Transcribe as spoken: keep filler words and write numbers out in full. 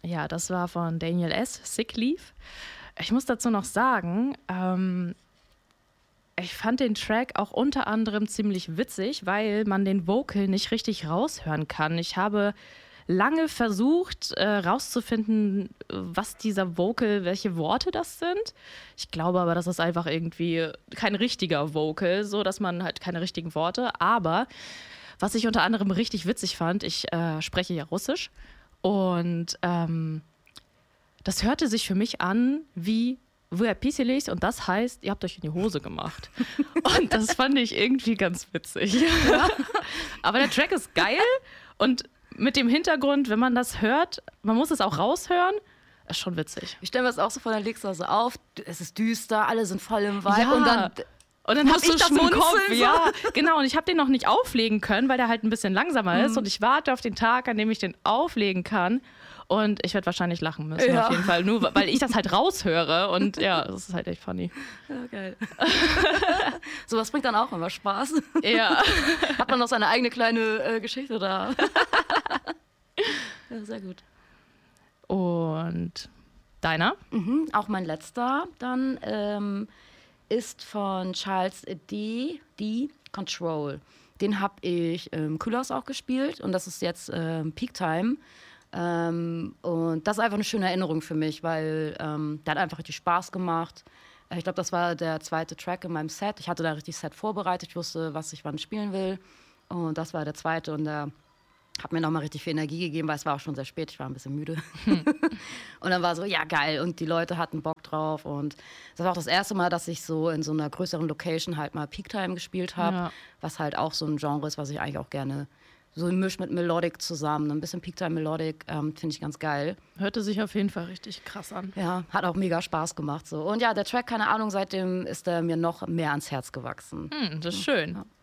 Ja, das war von Daniel S., Sick Leave. Ich muss dazu noch sagen, ähm, ich fand den Track auch unter anderem ziemlich witzig, weil man den Vocal nicht richtig raushören kann. Ich habe lange versucht, äh, rauszufinden, was dieser Vocal, welche Worte das sind. Ich glaube aber, das ist einfach irgendwie kein richtiger Vocal, so dass man halt keine richtigen Worte. Aber was ich unter anderem richtig witzig fand, ich äh, spreche ja Russisch und ähm, das hörte sich für mich an wie Вы описались, und das heißt, ihr habt euch in die Hose gemacht. Und das fand ich irgendwie ganz witzig. Ja. Aber der Track ist geil und mit dem Hintergrund, wenn man das hört, man muss es auch raushören, ist schon witzig. Ich stelle mir das auch so vor, dann legst du also auf, es ist düster, alle sind voll im Vibe ja. und dann... Und dann hast du das Schmunzeln, im Kopf, so. Ja, genau. Und ich habe den noch nicht auflegen können, weil der halt ein bisschen langsamer ist. Mhm. Und ich warte auf den Tag, an dem ich den auflegen kann. Und ich werde wahrscheinlich lachen müssen, ja. auf jeden Fall. Nur weil ich das halt raushöre. Und ja, das ist halt echt funny. Ja, geil. Sowas bringt dann auch immer Spaß. Ja. Hat man noch seine eigene kleine äh, Geschichte da. Ja, sehr gut. Und deiner? Mhm, auch mein letzter dann ähm, ist von Charles D. D. Control. Den habe ich im Kühlhaus auch gespielt und das ist jetzt ähm, Peak Time. Ähm, und das ist einfach eine schöne Erinnerung für mich, weil ähm, der hat einfach richtig Spaß gemacht. Ich glaube, das war der zweite Track in meinem Set. Ich hatte da richtig Set vorbereitet, ich wusste, was ich wann spielen will. Und das war der zweite und der hat mir nochmal richtig viel Energie gegeben, weil es war auch schon sehr spät, ich war ein bisschen müde. Hm. Und dann war so, ja geil, und die Leute hatten Bock drauf. Und das war auch das erste Mal, dass ich so in so einer größeren Location halt mal Peak Time gespielt habe, ja. Was halt auch so ein Genre ist, was ich eigentlich auch gerne so mischt mit Melodic zusammen. Ein bisschen Peak Time Melodic, ähm, finde ich ganz geil. Hörte sich auf jeden Fall richtig krass an. Ja, hat auch mega Spaß gemacht. So. Und ja, der Track, keine Ahnung, seitdem ist er mir noch mehr ans Herz gewachsen. Hm, das ist schön. Ja.